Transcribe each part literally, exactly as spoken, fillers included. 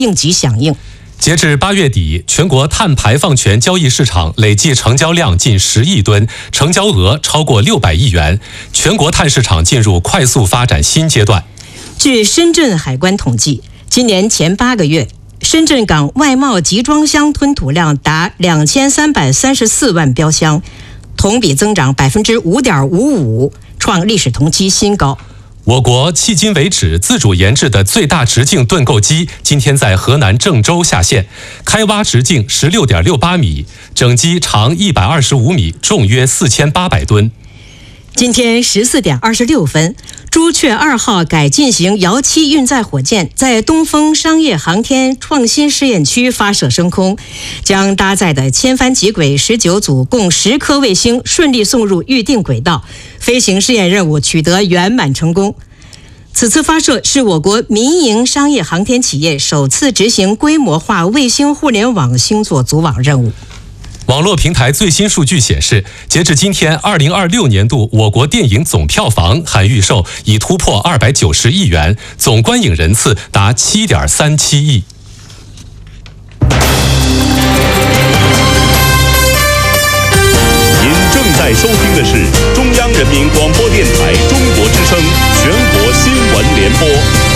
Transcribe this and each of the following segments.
应急响应。 截至八月底，全国碳排放权交易市场累计成交量近十亿吨，成交额超过六百亿元，全国碳市场进入快速发展新阶段。 据深圳海关统计，今年前八个月，深圳港外贸集装箱吞吐量达两千三百三十四万标箱，同比增长百分之五点五五，创历史同期新高。 我国迄今为止自主研制的最大直径盾构机今天在河南郑州下线，开挖直径 十六点六八米，整机长一百二十五米，重约四千八百吨。 今天十四点二十六分，朱雀二号改进型遥七运载火箭在东风商业航天创新试验区发射升空，将搭载的千帆极轨十九组共十颗卫星顺利送入预定轨道，飞行试验任务取得圆满成功。此次发射是我国民营商业航天企业首次执行规模化卫星互联网星座组网任务。 网络平台最新数据显示，截至今天，二零二六年度我国电影总票房含预售已突破二百九十亿元，总观影人次达七点三七亿。 您正在收听的是中央人民广播电台中国之声全国新闻联播。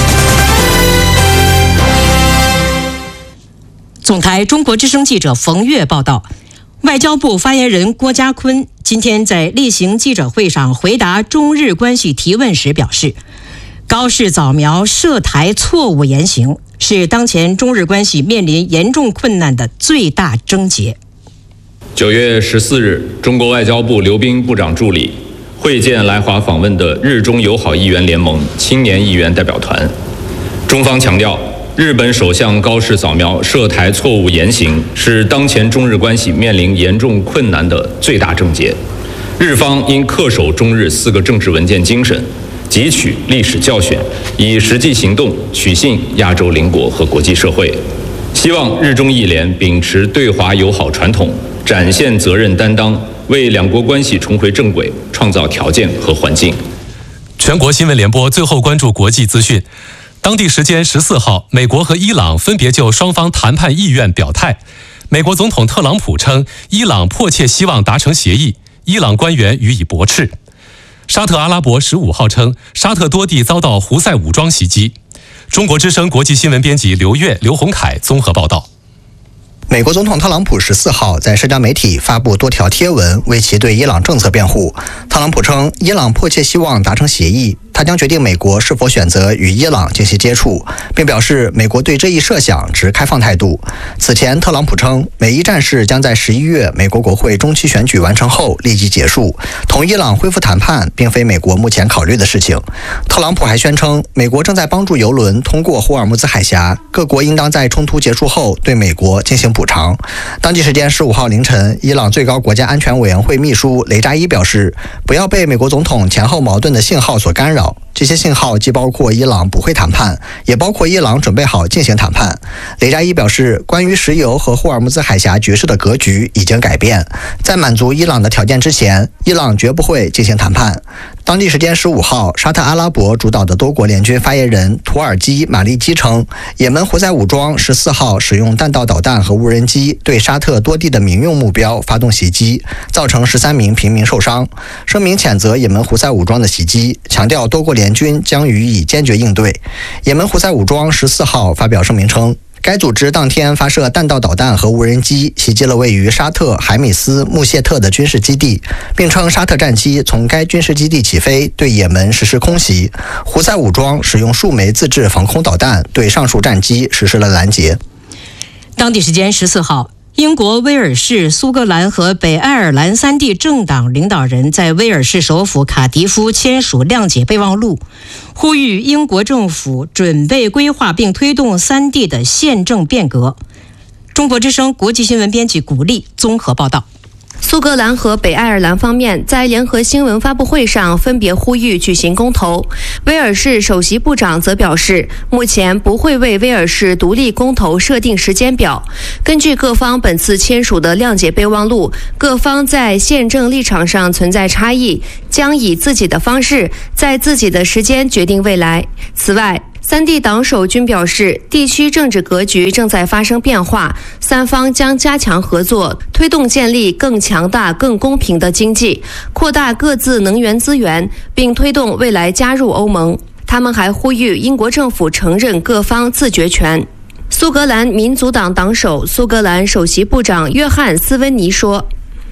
总台中国之声记者冯月报道。外交部发言人郭家坤今天在例行记者会上回答中日关系提问时表示，高市早苗涉台错误言行是当前中日关系面临严重困难的最大症结。 九月十四日，中国外交部刘彬部长助理会见来华访问的日中友好议员联盟青年议员代表团，中方强调，日本首相高市早苗涉台错误言行是当前中日关系面临严重困难的最大症结，日方应恪守中日四个政治文件精神，汲取历史教训，以实际行动取信亚洲邻国和国际社会。希望日中议联秉持对华友好传统，展现责任担当，为两国关系重回正轨创造条件和环境。 全国新闻联播最后关注国际资讯。当地时间十四号，美国和伊朗分别就双方谈判意愿表态。美国总统特朗普称，伊朗迫切希望达成协议，伊朗官员予以驳斥。沙特阿拉伯十五号称，沙特多地遭到胡塞武装袭击。中国之声国际新闻编辑刘越、刘洪凯综合报道。 美国总统特朗普十四号在社交媒体发布多条贴文，为其对伊朗政策辩护。特朗普称，伊朗迫切希望达成协议，他将决定美国是否选择与伊朗进行接触，并表示美国对这一设想持开放态度。此前，特朗普称，美伊战事将在十一月美国国会中期选举完成后立即结束，同伊朗恢复谈判并非美国目前考虑的事情。特朗普还宣称，美国正在帮助油轮通过霍尔木兹海峡，各国应当在冲突结束后对美国进行补偿。当地时间十五号凌晨，伊朗最高国家安全委员会秘书雷扎伊表示，不要被美国总统前后矛盾的信号所干扰。这些信号既包括伊朗不会谈判，也包括伊朗准备好进行谈判。雷扎伊表示，关于石油和霍尔木兹海峡局势的格局已经改变，在满足伊朗的条件之前，伊朗绝不会进行谈判。当地时间十五号，沙特阿拉伯主导的多国联军发言人图尔基马利基称，也门胡塞武装十四号使用弹道导弹和无人机对沙特多地的民用目标发动袭击，造成十三名平民受伤。声明谴责也门胡塞武装的袭击，强调多国联军将予以坚决应对。也门胡塞武装十四号发表声明称，该组织当天发射弹道导弹和无人机袭击了位于沙特海米斯穆谢特的军事基地，并称沙特战机从该军事基地起飞，对也门实施空袭。胡塞武装使用数枚自制防空导弹对上述战机实施了拦截。 当地时间十四号，英国威尔士、苏格兰和北爱尔兰三地政党领导人在威尔士首府卡迪夫签署谅解备忘录，呼吁英国政府准备规划并推动三地的宪政变革。中国之声国际新闻编辑古丽综合报道。 苏格兰和北爱尔兰方面在联合新闻发布会上分别呼吁举行公投。威尔士首席部长则表示，目前不会为威尔士独立公投设定时间表。根据各方本次签署的谅解备忘录，各方在宪政立场上存在差异，将以自己的方式，在自己的时间决定未来。此外， 三地党首均表示，地区政治格局正在发生变化，三方将加强合作，推动建立更强大、更公平的经济，扩大各自能源资源，并推动未来加入欧盟。他们还呼吁英国政府承认各方自决权。苏格兰民族党党首、苏格兰首席部长约翰·斯温尼说：“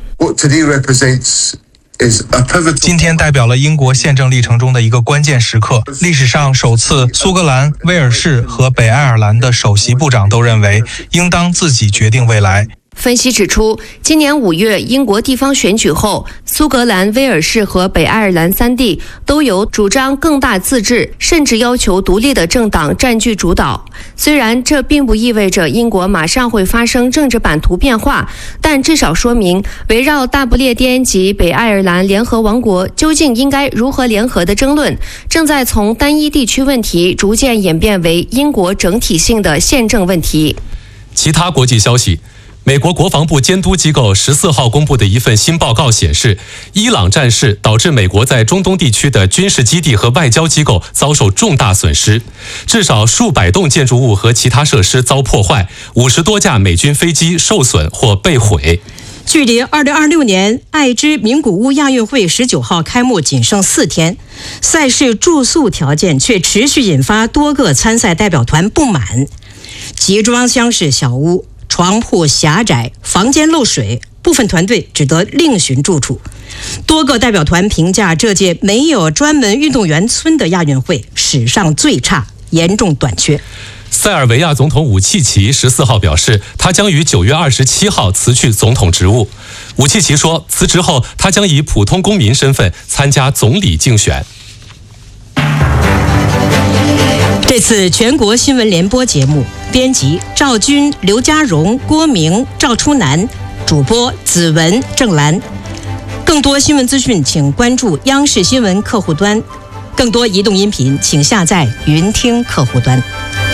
今天代表了英国宪政历程中的一个关键时刻，历史上首次，苏格兰、威尔士和北爱尔兰的首席部长都认为应当自己决定未来。” 分析指出，今年五月英国地方选举后，苏格兰、威尔士和北爱尔兰三地都有主张更大自治，甚至要求独立的政党占据主导。虽然这并不意味着英国马上会发生政治版图变化，但至少说明围绕大不列颠及北爱尔兰联合王国究竟应该如何联合的争论，正在从单一地区问题逐渐演变为英国整体性的宪政问题。 其他国际消息，美国国防部监督机构十四号公布的一份新报告显示，伊朗战事导致美国在中东地区的军事基地和外交机构遭受重大损失，至少数百栋建筑物和其他设施遭破坏，五十多架美军飞机受损或被毁。 距离二零二六年爱知名古屋亚运会十九号开幕仅剩四天，赛事住宿条件却持续引发多个参赛代表团不满。集装箱式小屋，床铺狭窄，房间漏水，部分团队只得另寻住处。多个代表团评价这届没有专门运动员村的亚运会史上最差，严重短缺。 塞尔维亚总统武契奇十四号表示，他将于九月二十七号辞去总统职务。武契奇说，辞职后他将以普通公民身份参加总理竞选。 这次全国新闻联播节目，编辑赵军、刘家荣、郭明、赵初南，主播子文、郑兰。更多新闻资讯，请关注央视新闻客户端。更多移动音频，请下载云听客户端。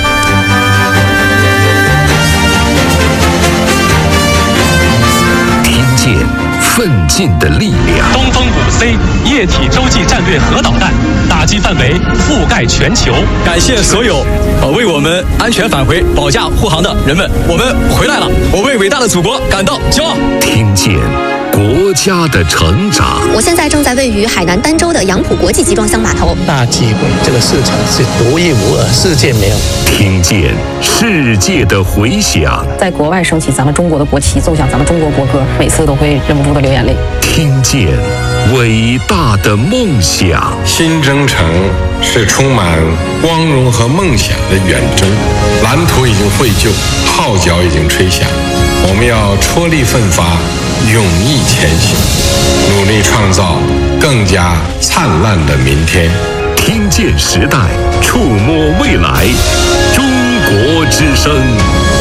听见奋进的力量。 东风五 C 液体洲际战略核导弹打击范围覆盖全球。 感谢所有呃为我们安全返回保驾护航的人们，我们回来了，我为伟大的祖国感到骄傲。 听见国家的成长。 我现在正在位于海南儋州的杨浦国际集装箱码头。 大机会，这个市场是独一无二，世界没有。 听见世界的回响。 在国外升起咱们中国的国旗，奏响咱们中国国歌，每次都会忍不住的流眼泪。 听见伟大的梦想。 新征程是充满光荣和梦想的远征，蓝图已经绘就，号角已经吹响，我们要踔厉奋发，勇毅前行，努力创造更加灿烂的明天。 听见时代，触摸未来，中国之声。